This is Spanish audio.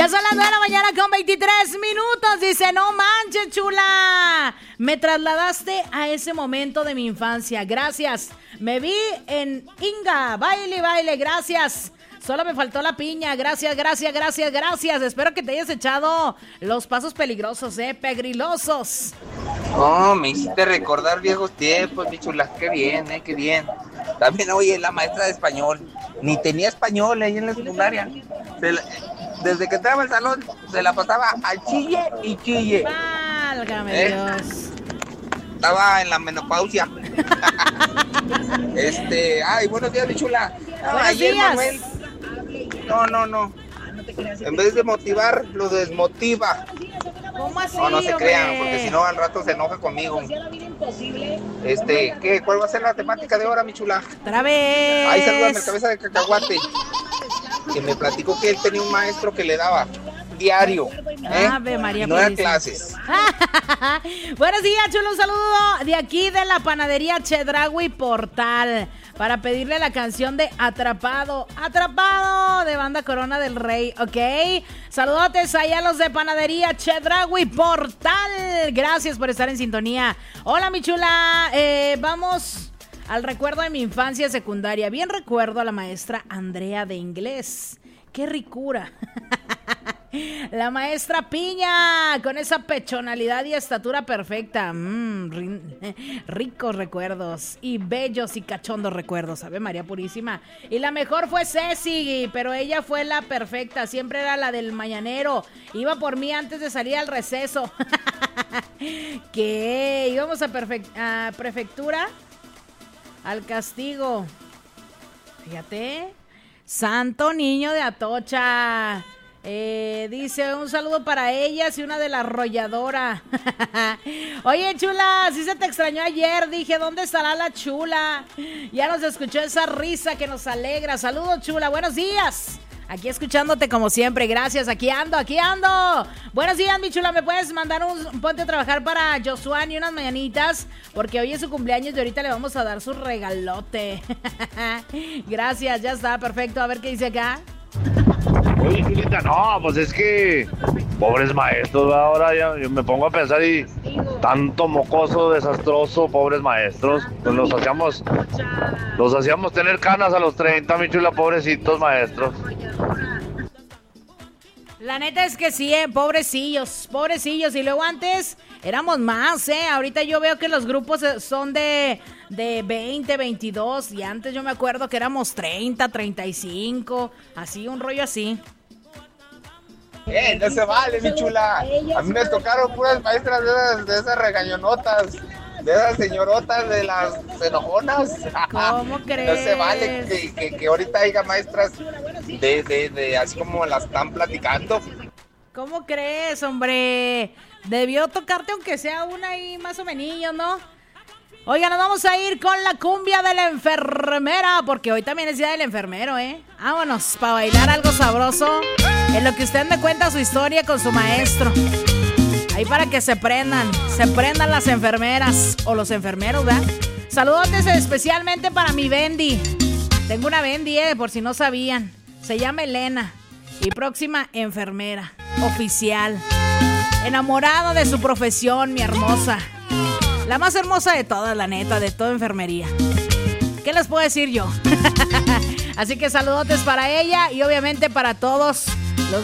Ya son las 9 de la mañana con 23 minutos. Dice, no manches, chula. Me trasladaste a ese momento de mi infancia. Gracias. Me vi en Inga. Baile, baile. Gracias. Solo me faltó la piña. Gracias, gracias, gracias, gracias. Espero que te hayas echado los pasos peligrosos, pegrilosos. Oh, me hiciste recordar viejos tiempos, mi chula. Qué bien, qué bien. También, oye, la maestra de español. Ni tenía español ahí en la secundaria. Desde que entraba al salón, se la pasaba a chille y chille. Válgame Dios. Estaba en la menopausia. Ay, buenos días, mi chula. Buenos días. Manuel. No. En vez de motivar, lo desmotiva. ¿Cómo así, No se hombre? crean, porque si no, al rato se enoja conmigo. ¿Qué? ¿Cuál va a ser la temática de ahora, mi chula? Otra vez. Ahí salúdame el cabeza de cacahuate. Que me platicó que él tenía un maestro que le daba diario. Ave María, no eran clases. Buenos días, chulo. Un saludo de aquí de la panadería Chedraui Portal para pedirle la canción de Atrapado de Banda Corona del Rey, ¿ok? Saludotes allá a los de panadería Chedraui Portal. Gracias por estar en sintonía. Hola, mi chula. Vamos al recuerdo de mi infancia secundaria. Bien recuerdo a la maestra Andrea de inglés. ¡Qué ricura! La maestra Piña, con esa pechonalidad y estatura perfecta. Ricos recuerdos y bellos y cachondos recuerdos, Ave María Purísima. Y la mejor fue Ceci, pero ella fue la perfecta. Siempre era la del mañanero. Iba por mí antes de salir al receso. ¿Qué? Íbamos a prefectura, al castigo. Fíjate. Santo niño de Atocha. Dice un saludo para ellas y una de la arrolladora. Oye, chula, si se te extrañó ayer. Dije, ¿dónde estará la chula? Ya nos escuchó esa risa que nos alegra. Saludos, chula, buenos días. Aquí escuchándote como siempre, gracias, aquí ando. Buenos días, mi chula, ¿me puedes mandar un ponte a trabajar para Josué y unas mañanitas? Porque hoy es su cumpleaños y ahorita le vamos a dar su regalote. Gracias, ya está, perfecto, a ver qué dice acá. Oye, Julita, no, pues es que pobres maestros, ahora ya yo me pongo a pensar y tanto mocoso, desastroso, pobres maestros, pues los hacíamos tener canas a los 30, mi chula, pobrecitos maestros. La neta es que sí, pobrecillos, y luego antes éramos más, ahorita yo veo que los grupos son de 20, 22 y antes yo me acuerdo que éramos 30, 35, así, un rollo así. No se vale, mi chula. A mí me tocaron puras maestras de esas regañonotas, de esas señorotas, de las enojonas. ¿Cómo crees? No se vale que ahorita haya maestras de así como las están platicando. ¿Cómo crees, hombre? Debió tocarte aunque sea una ahí más o menos, ¿no? Oiga, nos vamos a ir con la cumbia de la enfermera, porque hoy también es día del enfermero, Vámonos, para bailar algo sabroso, en lo que usted me cuenta su historia con su maestro. Ahí para que se prendan las enfermeras o los enfermeros, ¿verdad? Saludos especialmente para mi Bendy. Tengo una Bendy, por si no sabían. Se llama Elena y próxima enfermera oficial. Enamorada de su profesión, mi hermosa. La más hermosa de todas, la neta, de toda enfermería. ¿Qué les puedo decir yo? Así que saludotes para ella y obviamente para todos